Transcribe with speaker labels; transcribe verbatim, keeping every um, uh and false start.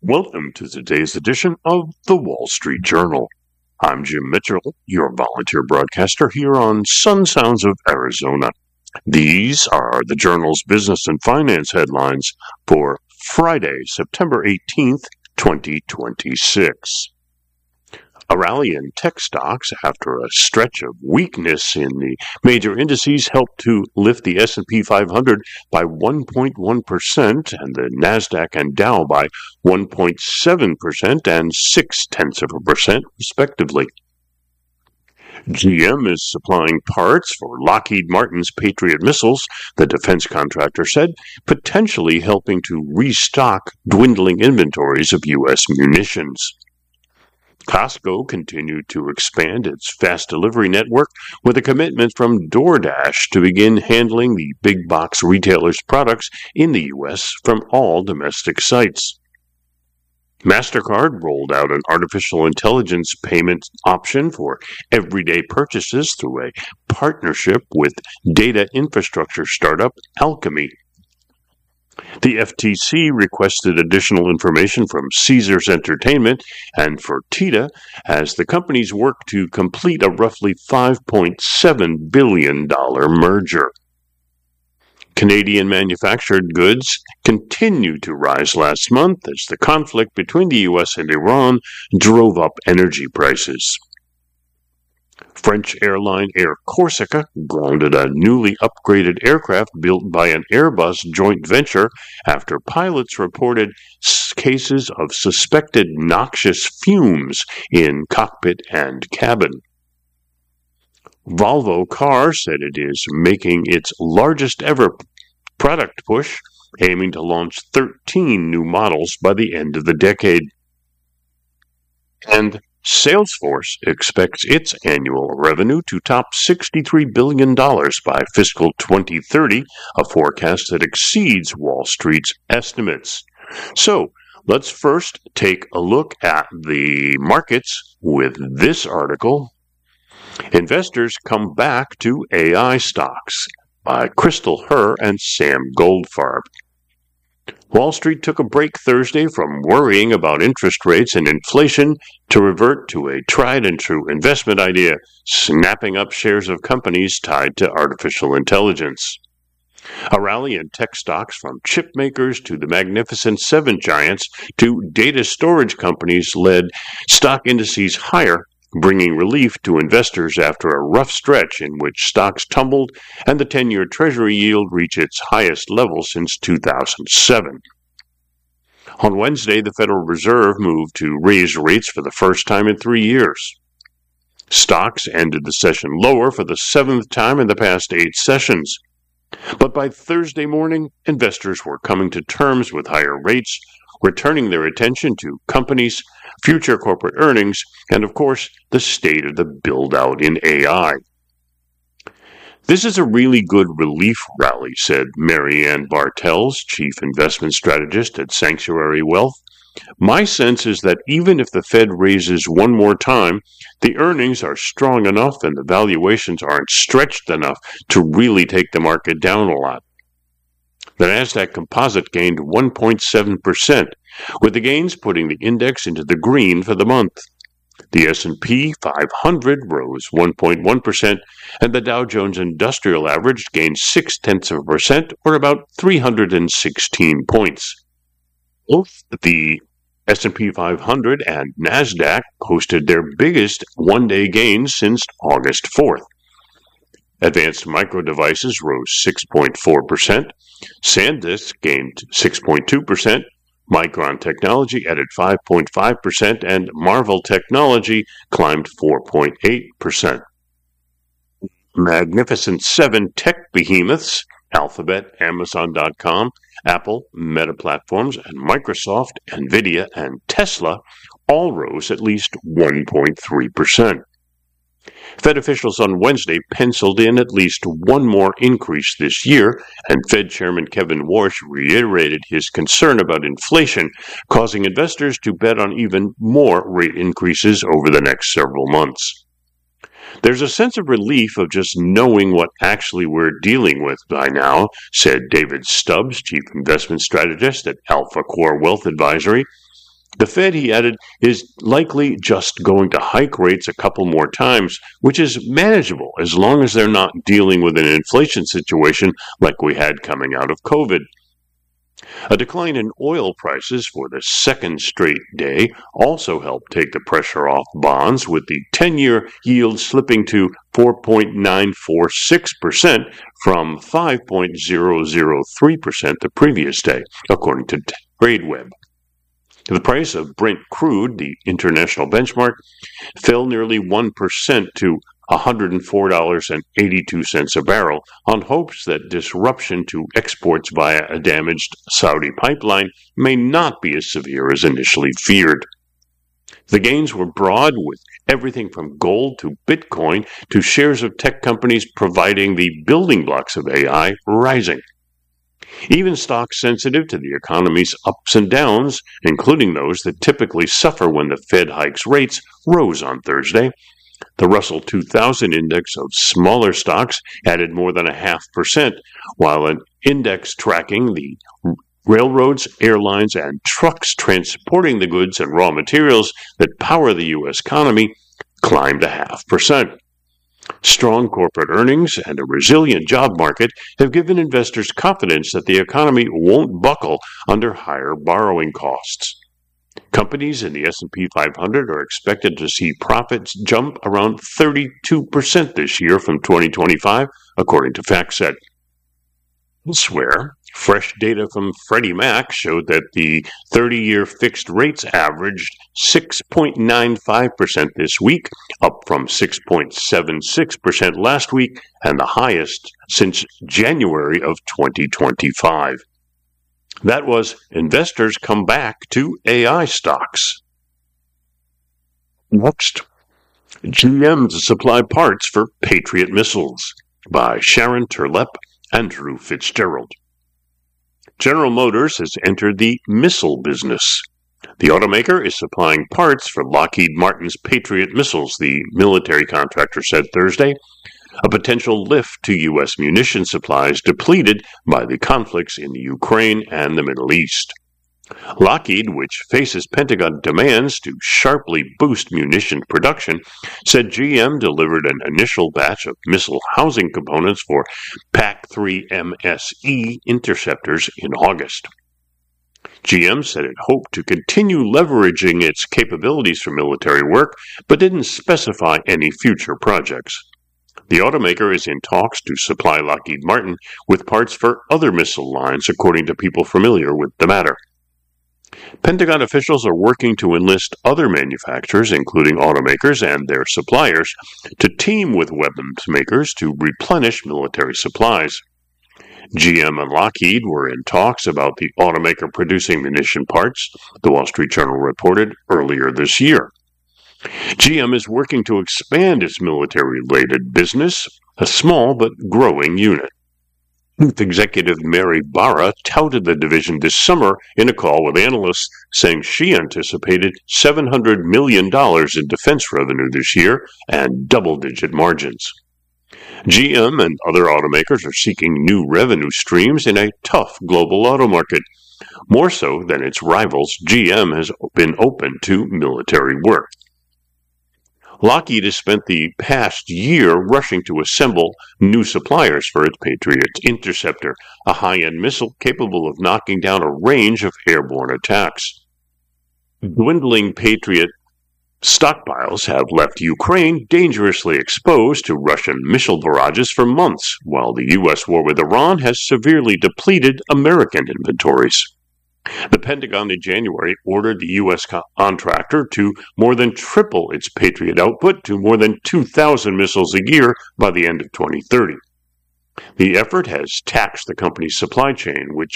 Speaker 1: Welcome to today's edition of the Wall Street Journal. I'm Jim Mitchell, your volunteer broadcaster here on Sun Sounds of Arizona. These are the Journal's business and finance headlines for Friday, September eighteenth, twenty twenty-six. A rally in tech stocks after a stretch of weakness in the major indices helped to lift the S and P five hundred by one point one percent and the NASDAQ and Dow by one point seven percent and six tenths of a percent, respectively. G M is supplying parts for Lockheed Martin's Patriot missiles, the defense contractor said, potentially helping to restock dwindling inventories of U S munitions. Costco continued to expand its fast delivery network with a commitment from DoorDash to begin handling the big box retailer's products in the U S from all domestic sites. MasterCard rolled out an artificial intelligence payment option for everyday purchases through a partnership with data infrastructure startup Alchemy. The F T C requested additional information from Caesars Entertainment and Fertitta as the companies work to complete a roughly five point seven billion dollars merger. Canadian manufactured goods continued to rise last month as the conflict between the U S and Iran drove up energy prices. French airline Air Corsica grounded a newly upgraded aircraft built by an Airbus joint venture after pilots reported cases of suspected noxious fumes in cockpit and cabin. Volvo Car said it is making its largest ever product push, aiming to launch thirteen new models by the end of the decade. And Salesforce expects its annual revenue to top sixty-three billion dollars by fiscal twenty thirty, a forecast that exceeds Wall Street's estimates. So, let's first take a look at the markets with this article. Investors come back to A I stocks by Crystal Herr and Sam Goldfarb. Wall Street took a break Thursday from worrying about interest rates and inflation to revert to a tried-and-true investment idea, snapping up shares of companies tied to artificial intelligence. A rally in tech stocks from chip makers to the Magnificent Seven giants to data storage companies led stock indices higher, bringing relief to investors after a rough stretch in which stocks tumbled and the ten-year Treasury yield reached its highest level since two thousand seven. On Wednesday, the Federal Reserve moved to raise rates for the first time in three years. Stocks ended the session lower for the seventh time in the past eight sessions. But by Thursday morning, investors were coming to terms with higher rates, returning their attention to companies, future corporate earnings, and of course, the state of the build-out in A I. This is a really good relief rally, said Marianne Bartels, chief investment strategist at Sanctuary Wealth. My sense is that even if the Fed raises one more time, the earnings are strong enough and the valuations aren't stretched enough to really take the market down a lot. The NASDAQ Composite gained one point seven percent, with the gains putting the index into the green for the month. The S and P five hundred rose one point one percent, and the Dow Jones Industrial Average gained six tenths of a percent, or about three hundred sixteen points. Both the S and P five hundred and NASDAQ posted their biggest one-day gains since August fourth. Advanced Micro Devices rose six point four percent, SanDisk gained six point two percent, Micron Technology added five point five percent, and Marvell Technology climbed four point eight percent. Magnificent Seven tech behemoths, Alphabet, Amazon dot com, Apple, Meta Platforms, and Microsoft, Nvidia, and Tesla all rose at least one point three percent. Fed officials on Wednesday penciled in at least one more increase this year, and Fed Chairman Kevin Warsh reiterated his concern about inflation, causing investors to bet on even more rate increases over the next several months. There's a sense of relief of just knowing what actually we're dealing with by now, said David Stubbs, Chief Investment Strategist at Alpha Core Wealth Advisory. The Fed, he added, is likely just going to hike rates a couple more times, which is manageable as long as they're not dealing with an inflation situation like we had coming out of COVID. A decline in oil prices for the second straight day also helped take the pressure off bonds, with the ten-year yield slipping to four point nine four six percent from five point zero zero three percent the previous day, according to TradeWeb. The price of Brent crude, the international benchmark, fell nearly one percent to one hundred four dollars and eighty-two cents a barrel on hopes that disruption to exports via a damaged Saudi pipeline may not be as severe as initially feared. The gains were broad, with everything from gold to Bitcoin to shares of tech companies providing the building blocks of A I rising. Even stocks sensitive to the economy's ups and downs, including those that typically suffer when the Fed hikes rates, rose on Thursday. The Russell two thousand index of smaller stocks added more than a half percent, while an index tracking the railroads, airlines, and trucks transporting the goods and raw materials that power the U S economy climbed a half percent. Strong corporate earnings and a resilient job market have given investors confidence that the economy won't buckle under higher borrowing costs. Companies in the S and P five hundred are expected to see profits jump around thirty-two percent this year from twenty twenty-five, according to FactSet. Elsewhere, fresh data from Freddie Mac showed that the thirty-year fixed rates averaged six point nine five percent this week, up from six point seven six percent last week, and the highest since January of twenty twenty-five. That was Investors Come Back to A I Stocks. Next, G M to supply parts for Patriot missiles, by Sharon Turlep and Drew Fitzgerald. General Motors has entered the missile business. The automaker is supplying parts for Lockheed Martin's Patriot missiles, the military contractor said Thursday, a potential lift to U S munition supplies depleted by the conflicts in the Ukraine and the Middle East. Lockheed, which faces Pentagon demands to sharply boost munition production, said G M delivered an initial batch of missile housing components for P A C three M S E interceptors in August. G M said it hoped to continue leveraging its capabilities for military work, but didn't specify any future projects. The automaker is in talks to supply Lockheed Martin with parts for other missile lines, according to people familiar with the matter. Pentagon officials are working to enlist other manufacturers, including automakers and their suppliers, to team with weapons makers to replenish military supplies. G M and Lockheed were in talks about the automaker producing munition parts, the Wall Street Journal reported earlier this year. G M is working to expand its military-related business, a small but growing unit. Chief Executive Mary Barra touted the division this summer in a call with analysts, saying she anticipated seven hundred million dollars in defense revenue this year and double-digit margins. G M and other automakers are seeking new revenue streams in a tough global auto market. More so than its rivals, G M has been open to military work. Lockheed has spent the past year rushing to assemble new suppliers for its Patriot Interceptor, a high-end missile capable of knocking down a range of airborne attacks. Dwindling Patriot stockpiles have left Ukraine dangerously exposed to Russian missile barrages for months, while the U S war with Iran has severely depleted American inventories. The Pentagon in January ordered the U S contractor to more than triple its Patriot output to more than two thousand missiles a year by the end of twenty thirty. The effort has taxed the company's supply chain, which